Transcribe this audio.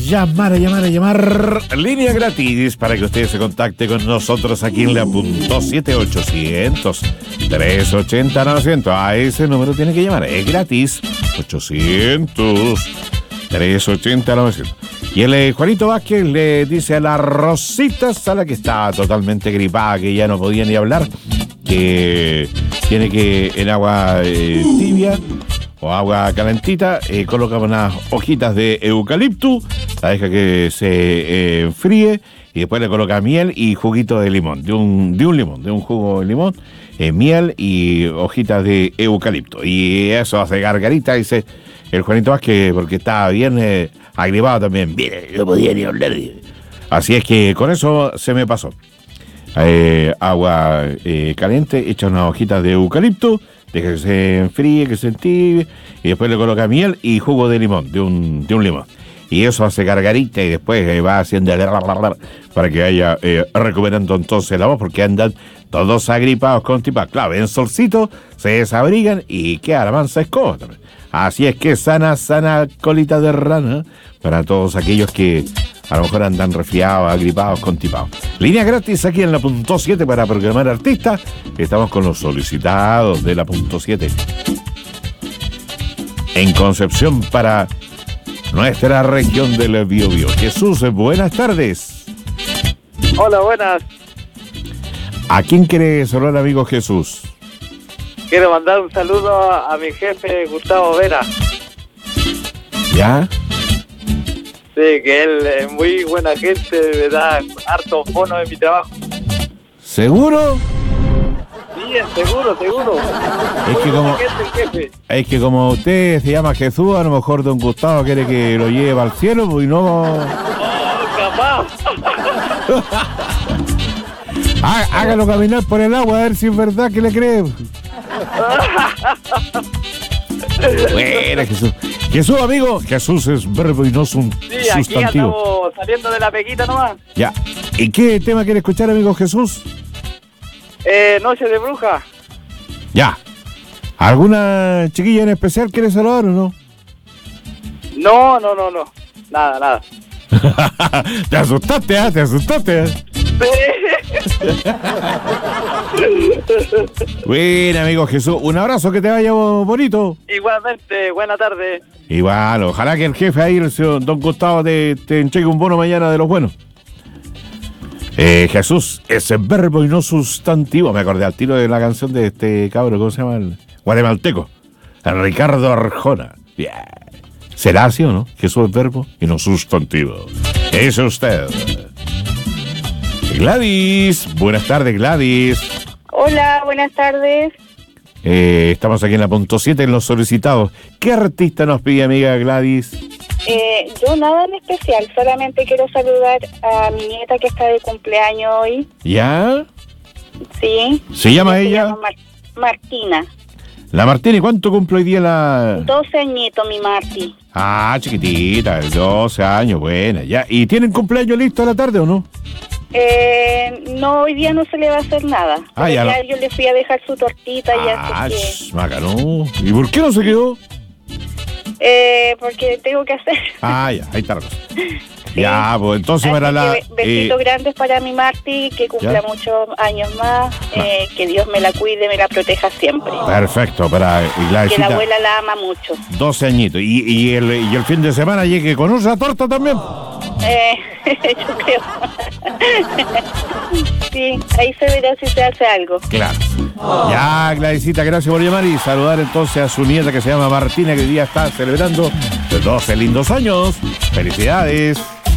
llamar. Línea gratis para que usted se contacte con nosotros aquí en la punto 7-800-380-900. A ese número tiene que llamar, es gratis. 800-380-900. Y el Juanito Vázquez le dice a la Rosita Sala, que está totalmente gripada, que ya no podía ni hablar, que tiene que en agua tibia o agua calentita, coloca unas hojitas de eucalipto, la deja que se enfríe y después le coloca miel y juguito de limón, de un jugo de limón, miel y hojitas de eucalipto. Y eso hace gargarita, dice el Juanito Vázquez, porque estaba bien agripado también. Mire, no podía ni hablar. Así es que con eso se me pasó. Agua caliente, echa unas hojitas de eucalipto, deja que se enfríe, que se entibie, y después le coloca miel y jugo de limón, de un limón. Y eso hace gargarita y después va haciendo para que vaya recuperando entonces la voz, porque andan todos agripados, constipados. Claro, en solcito se desabrigan y queda la mansa escoba también. Así es que sana colita de rana para todos aquellos que a lo mejor andan resfriados, agripados, constipados. Línea gratis aquí en la punto 7 para programar artistas. Estamos con los solicitados de la punto 7. En Concepción para nuestra región del Biobío. Jesús, buenas tardes. Hola, buenas. ¿A quién quiere saludar, amigo Jesús? Quiero mandar un saludo a mi jefe, Gustavo Vera. ¿Ya? Sí, que él es muy buena gente, me da harto bono de mi trabajo. ¿Seguro? Sí, seguro. Es que como usted se llama Jesús, a lo mejor don Gustavo quiere que lo lleve al cielo, pues no... ¡Oh, capaz! Hágalo caminar por el agua a ver si es verdad que le cree. Bueno, Jesús, amigo. Jesús es verbo y no es un sí, sustantivo. Aquí andamos saliendo de la peguita nomás. Ya. ¿Y qué tema quiere escuchar, amigo Jesús? Noche de bruja. Ya. ¿Alguna chiquilla en especial quiere saludar o no? No. Nada. Te asustaste. Bueno, amigo Jesús, un abrazo, que te vaya bonito. Igualmente, buena tarde. Igual, ojalá que el jefe ahí, el señor don Gustavo, te entregue un bono mañana de los buenos. Jesús, ese verbo y no sustantivo. Me acordé al tiro de la canción de este cabro, ¿cómo se llama? El guatemalteco, el Ricardo Arjona. Bien. ¿Será así o no? Jesús es verbo y no sustantivo. ¿Es usted? Gladys, buenas tardes, Gladys. Hola, buenas tardes. Estamos aquí en la punto 7 en los solicitados. ¿Qué artista nos pide, amiga Gladys? Yo nada en especial, solamente quiero saludar a mi nieta que está de cumpleaños hoy. ¿Ya? Sí. ¿Se llama ella? Martina. La Martina, ¿y cuánto cumple hoy día la...? 12 añitos, mi Marti. Ah, chiquitita, 12 años, buena, ya. ¿Y tienen cumpleaños listo a la tarde o no? No, hoy día no se le va a hacer nada. Ah, ya yo le fui a dejar su tortita y así que... Macanó. ¿Y por qué no se quedó? Porque tengo que hacer. Ah, ya, ahí está la cosa. Sí. Ya, pues entonces para la... Besitos grandes para mi Marti, que cumpla muchos años más, que Dios me la cuide, me la proteja siempre. Perfecto, para Gladysita. Que la abuela la ama mucho. 12 añitos. ¿Y el fin de semana llegue con una torta también? Yo creo. Sí, ahí se verá si se hace algo. Claro. Ya, Gladysita, gracias por llamar y saludar entonces a su nieta que se llama Martina, que hoy día está celebrando 12 lindos años. ¡Felicidades!